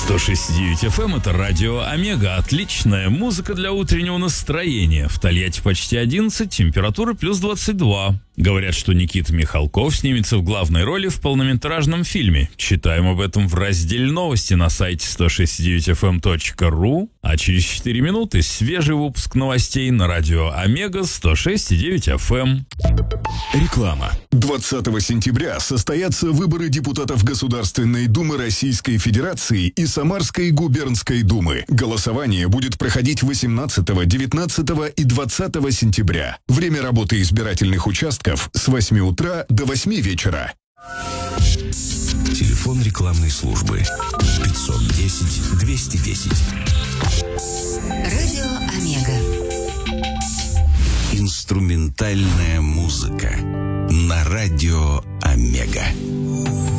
106.9 FM — это радио Омега. Отличная музыка для утреннего настроения. В Тольятти почти 11, температура плюс 22. Говорят, что Никита Михалков снимется в главной роли в полнометражном фильме. Читаем об этом в разделе новости на сайте 106.9fm.ru. А через 4 минуты свежий выпуск новостей на радио Омега 106.9 FM. Реклама. 20 сентября состоятся выборы депутатов Государственной Думы Российской Федерации и Самарской губернской думы. Голосование будет проходить 18, 19 и 20 сентября. Время работы избирательных участков с 8 утра до 8 вечера. Телефон рекламной службы 510-210. Радио Омега. Инструментальная музыка на радио Омега.